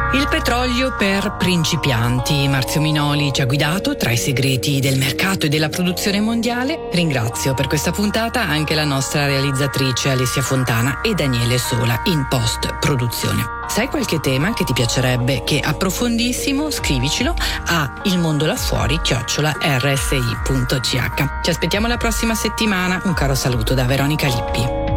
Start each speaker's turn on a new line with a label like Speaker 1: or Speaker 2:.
Speaker 1: Il petrolio per principianti. Marzio Minoli ci ha guidato tra i segreti del mercato e della produzione mondiale. Ringrazio per questa puntata anche la nostra realizzatrice Alessia Fontana e Daniele Sola in post-produzione. Se hai qualche tema che ti piacerebbe che approfondissimo, scrivicelo a ilmondolafuori@rsi.ch. Ci aspettiamo la prossima settimana. Un caro saluto da Veronica Lippi.